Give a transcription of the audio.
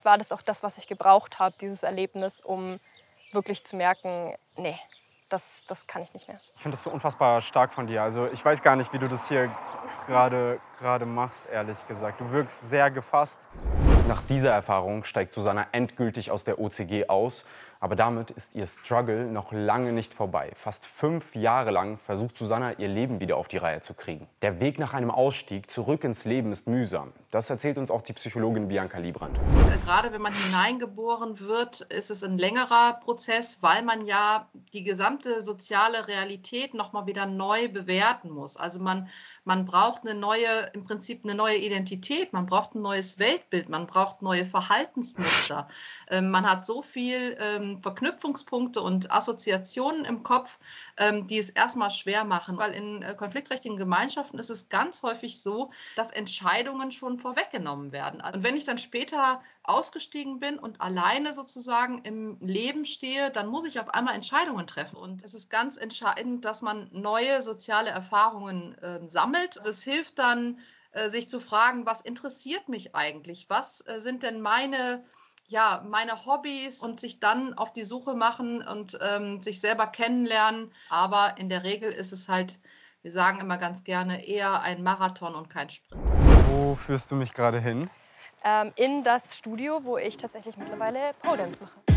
war das auch das, was ich gebraucht habe, dieses Erlebnis, um wirklich zu merken: „Ne, das kann ich nicht mehr.“ Ich finde das so unfassbar stark von dir. Also, ich weiß gar nicht, wie du das hier gerade machst, ehrlich gesagt. Du wirkst sehr gefasst. Nach dieser Erfahrung steigt Susanna endgültig aus der OCG aus. Aber damit ist ihr Struggle noch lange nicht vorbei. Fast 5 Jahre lang versucht Susanna, ihr Leben wieder auf die Reihe zu kriegen. Der Weg nach einem Ausstieg zurück ins Leben ist mühsam. Das erzählt uns auch die Psychologin Bianca Liebrand. Gerade wenn man hineingeboren wird, ist es ein längerer Prozess, weil man ja die gesamte soziale Realität noch mal wieder neu bewerten muss. Also, man braucht eine neue im Prinzip eine neue Identität, man braucht ein neues Weltbild, man braucht neue Verhaltensmuster. Man hat so viel, Verknüpfungspunkte und Assoziationen im Kopf, die es erst mal schwer machen. Weil in, konfliktträchtigen Gemeinschaften ist es ganz häufig so, dass Entscheidungen schon vorweggenommen werden. Und wenn ich dann später ausgestiegen bin und alleine sozusagen im Leben stehe, dann muss ich auf einmal Entscheidungen treffen. Und es ist ganz entscheidend, dass man neue soziale Erfahrungen, sammelt. Also, es hilft dann, sich zu fragen: „Was interessiert mich eigentlich? Was, sind denn meine Hobbys?“ Und sich dann auf die Suche machen und, sich selber kennenlernen. Aber in der Regel ist es halt, wir sagen immer ganz gerne, eher ein Marathon und kein Sprint. Wo führst du mich gerade hin? In das Studio, wo ich tatsächlich mittlerweile Pole Dance mache.